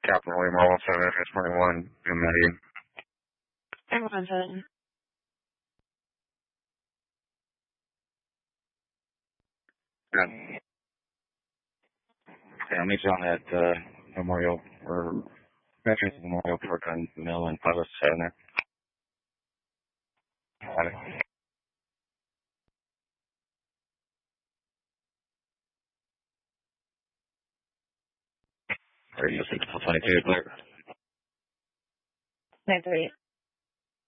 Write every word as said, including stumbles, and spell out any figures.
Captain William Orwell, seven F S twenty-one, in Medellin. Everyone's in. Good. Yeah, I'll meet you on that uh, memorial, or Veterans Memorial Park on Mill and five oh seven there. Got it. Radio six twenty-two, clear. nine thirty.